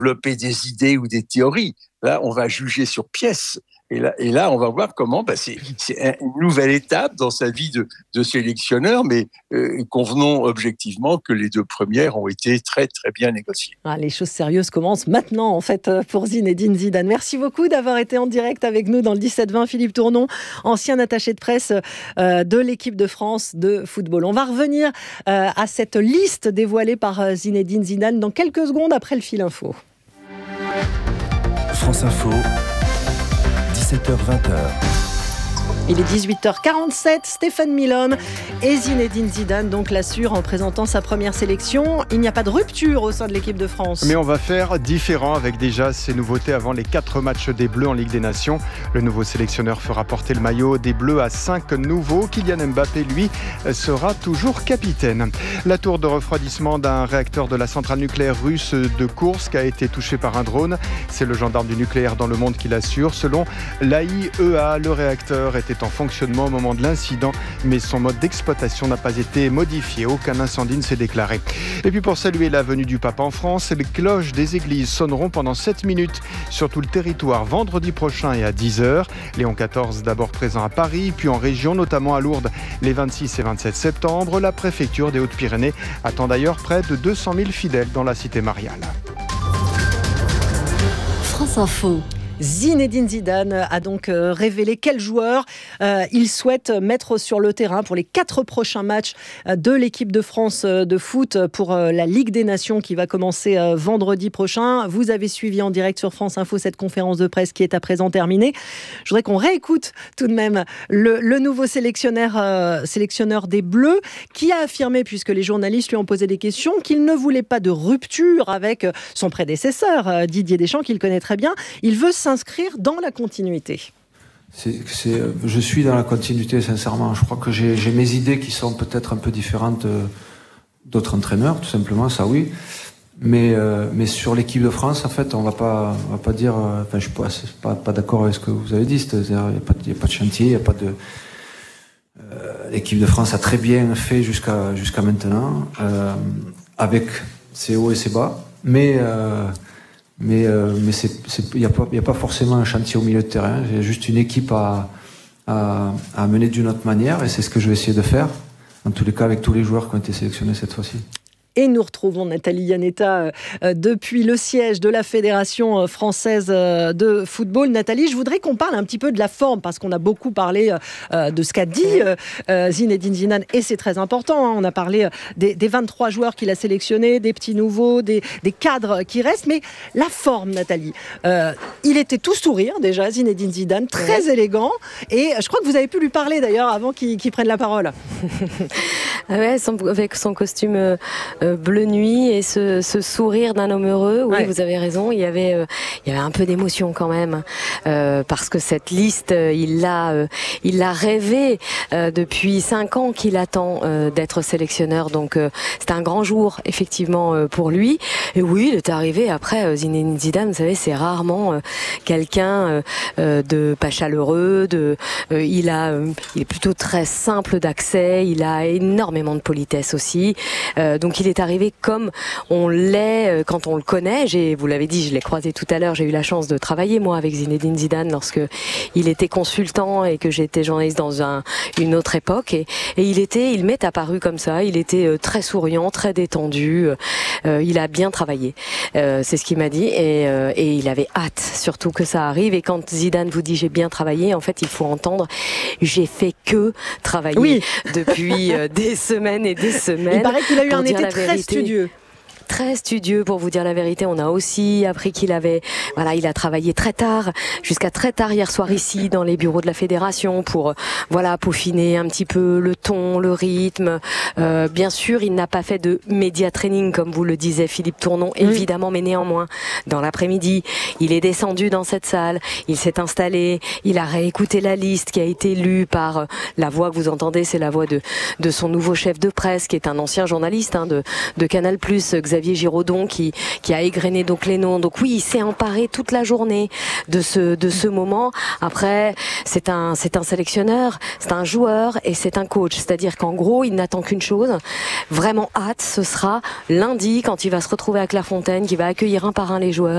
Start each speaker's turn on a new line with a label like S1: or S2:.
S1: développer des idées ou des théories. Là, on va juger sur pièce. Et là, on va voir comment c'est une nouvelle étape dans sa vie de sélectionneur, mais convenons objectivement que les deux premières ont été très, très bien négociées.
S2: Les choses sérieuses commencent maintenant, en fait, pour Zinedine Zidane. Merci beaucoup d'avoir été en direct avec nous dans le 17-20. Philippe Tournon, ancien attaché de presse de l'équipe de France de football. On va revenir à cette liste dévoilée par Zinedine Zidane dans quelques secondes après le fil info.
S3: France Info, 17h-20h.
S2: Il est 18h47, Stéphane Milhomme et Zinedine Zidane donc l'assure en présentant sa première sélection. Il n'y a pas de rupture au sein de l'équipe de France.
S4: Mais on va faire différent avec déjà ces nouveautés avant les 4 matchs des Bleus en Ligue des Nations. Le nouveau sélectionneur fera porter le maillot des Bleus à 5 nouveaux. Kylian Mbappé, lui, sera toujours capitaine. La tour de refroidissement d'un réacteur de la centrale nucléaire russe de Koursk a été touchée par un drone. C'est le gendarme du nucléaire dans le monde qui l'assure. Selon l'AIEA, le réacteur était en fonctionnement au moment de l'incident, mais son mode d'exploitation n'a pas été modifié. Aucun incendie ne s'est déclaré. Et puis pour saluer la venue du pape en France, les cloches des églises sonneront pendant 7 minutes sur tout le territoire vendredi prochain et à 10h. Léon XIV d'abord présent à Paris, puis en région, notamment à Lourdes, les 26 et 27 septembre. La préfecture des Hautes-Pyrénées attend d'ailleurs près de 200 000 fidèles dans la cité mariale.
S2: France Info. Zinedine Zidane a donc révélé quel joueur il souhaite mettre sur le terrain pour les 4 prochains matchs de l'équipe de France de foot pour la Ligue des Nations qui va commencer vendredi prochain. Vous avez suivi en direct sur France Info cette conférence de presse qui est à présent terminée. Je voudrais qu'on réécoute tout de même le nouveau sélectionneur des Bleus qui a affirmé, puisque les journalistes lui ont posé des questions, qu'il ne voulait pas de rupture avec son prédécesseur Didier Deschamps, qu'il connaît très bien. Il veut s'inscrire dans la continuité.
S5: Je suis dans la continuité, sincèrement. Je crois que j'ai mes idées qui sont peut-être un peu différentes d'autres entraîneurs, tout simplement, ça oui. Mais sur l'équipe de France, en fait, on va pas dire. Enfin, je suis pas d'accord avec ce que vous avez dit. C'est-à-dire, il y a pas de chantier, il y a pas de. L'équipe de France a très bien fait jusqu'à maintenant, avec ses hauts et ses bas, mais il n'y a pas forcément un chantier au milieu de terrain. J'ai juste une équipe à mener d'une autre manière, et c'est ce que je vais essayer de faire, en tous les cas avec tous les joueurs qui ont été sélectionnés cette fois-ci.
S2: Et nous retrouvons Nathalie Iannetta depuis le siège de la Fédération française de football. Nathalie, je voudrais qu'on parle un petit peu de la forme, parce qu'on a beaucoup parlé de ce qu'a dit Zinedine Zidane, et c'est très important. On a parlé des 23 joueurs qu'il a sélectionnés, des petits nouveaux, des cadres qui restent. Mais la forme, Nathalie, il était tout sourire déjà, Zinedine Zidane, très élégant. Et je crois que vous avez pu lui parler d'ailleurs avant qu'il prenne la parole.
S6: Ouais, avec son costume bleu nuit et ce sourire d'un homme heureux. Oui, vous avez raison. Il y avait un peu d'émotion quand même, parce que cette liste, il l'a rêvé depuis 5 ans qu'il attend d'être sélectionneur. Donc c'était un grand jour effectivement pour lui. Et oui, il est arrivé après. Zinedine Zidane, vous savez, c'est rarement quelqu'un de pas chaleureux. Il est plutôt très simple d'accès. Il a énormément de politesse aussi. Donc il est arrivé comme on l'est quand on le connaît. Vous l'avez dit, je l'ai croisé tout à l'heure. J'ai eu la chance de travailler moi avec Zinedine Zidane lorsque il était consultant et que j'étais journaliste dans une autre époque. Et il m'est apparu comme ça. Il était très souriant, très détendu. Il a bien travaillé. C'est ce qu'il m'a dit. Et il avait hâte surtout que ça arrive. Et quand Zidane vous dit j'ai bien travaillé, en fait il faut entendre j'ai fait que travailler depuis des semaines et des semaines.
S2: Il paraît qu'il a eu un été très studieux.
S6: Très studieux, pour vous dire la vérité. On a aussi appris qu'il il a travaillé très tard, jusqu'à très tard hier soir ici dans les bureaux de la fédération pour peaufiner un petit peu le ton, le rythme. Bien sûr, il n'a pas fait de média training comme vous le disait Philippe Tournon, évidemment, mais néanmoins, dans l'après-midi, il est descendu dans cette salle, il s'est installé, il a réécouté la liste qui a été lue par la voix que vous entendez, c'est la voix de son nouveau chef de presse, qui est un ancien journaliste de Canal+, Xavier Giraudon, qui a égrené donc les noms. Donc oui, il s'est emparé toute la journée de ce moment. Après, c'est un sélectionneur, c'est un joueur et c'est un coach. C'est-à-dire qu'en gros, il n'attend qu'une chose. Vraiment hâte, ce sera lundi quand il va se retrouver à Clairefontaine, qu'il va accueillir un par un les joueurs.